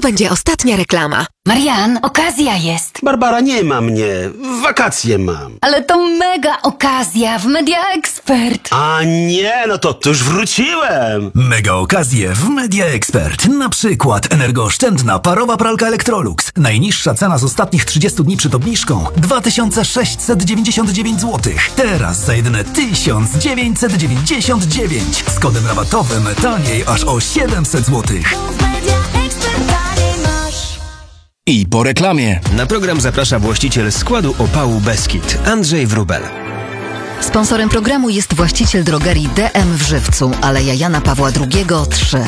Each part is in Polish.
będzie ostatnia reklama. Marian, okazja jest. Barbara, nie ma mnie. Wakacje mam. Ale to mega okazja w Media Expert. A nie, no to już wróciłem. Mega okazje w Media Expert. Na przykład energooszczędna parowa pralka Electrolux. Najniższa cena z ostatnich 30 dni przed obniżką 2699 zł. Teraz za jedyne 1999. Z kodem rabatowym taniej aż o 700 zł. I po reklamie. Na program zaprasza właściciel składu opału Beskid, Andrzej Wróbel. Sponsorem programu jest właściciel drogerii DM w Żywcu, Aleja Jana Pawła II 3.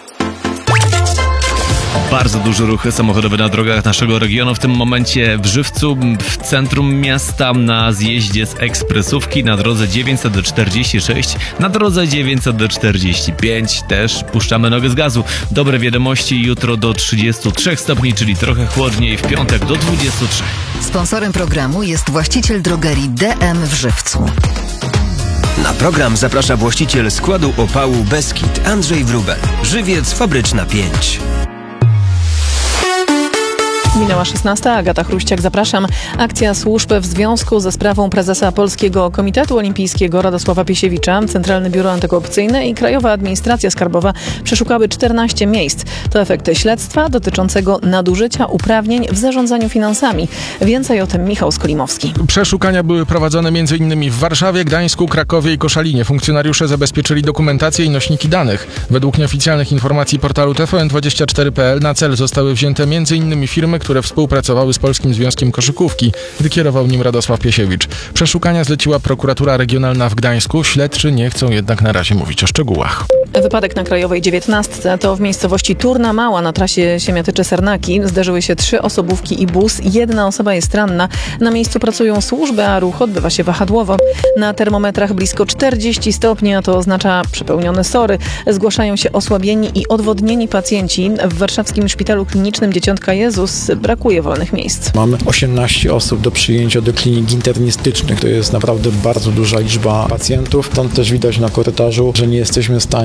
Bardzo duży ruch samochodowy na drogach naszego regionu. W tym momencie w Żywcu, w centrum miasta, na zjeździe z ekspresówki, na drodze 946, na drodze 945 też puszczamy nogę z gazu. Dobre wiadomości, jutro do 33 stopni, czyli trochę chłodniej, w piątek do 23. Sponsorem programu jest właściciel drogerii DM w Żywcu. Na program zaprasza właściciel składu opału Beskid, Andrzej Wróbel. Żywiec Fabryczna 5. Minęła 16. Agata Chruściak, zapraszam. Akcja służb w związku ze sprawą prezesa Polskiego Komitetu Olimpijskiego Radosława Piesiewicza. Centralne Biuro Antykorupcyjne i Krajowa Administracja Skarbowa przeszukały 14 miejsc. To efekt śledztwa dotyczącego nadużycia uprawnień w zarządzaniu finansami. Więcej o tym Michał Skolimowski. Przeszukania były prowadzone m.in. w Warszawie, Gdańsku, Krakowie i Koszalinie. Funkcjonariusze zabezpieczyli dokumentację i nośniki danych. Według nieoficjalnych informacji portalu TVN24.pl na cel zostały wzięte m.in. firmy, które współpracowały z Polskim Związkiem Koszykówki, gdy kierował nim Radosław Piesiewicz. Przeszukania zleciła prokuratura regionalna w Gdańsku. Śledczy nie chcą jednak na razie mówić o szczegółach. Wypadek na Krajowej 19 to w miejscowości Turna Mała na trasie Siemiatycze-Sernaki. Zderzyły się 3 osobówki i bus. 1 osoba jest ranna. Na miejscu pracują służby, a ruch odbywa się wahadłowo. Na termometrach blisko 40 stopni, a to oznacza przepełnione SOR-y. Zgłaszają się osłabieni i odwodnieni pacjenci. W warszawskim szpitalu klinicznym Dzieciątka Jezus brakuje wolnych miejsc. Mamy 18 osób do przyjęcia do klinik internistycznych. To jest naprawdę bardzo duża liczba pacjentów. Stąd też widać na korytarzu, że nie jesteśmy w stanie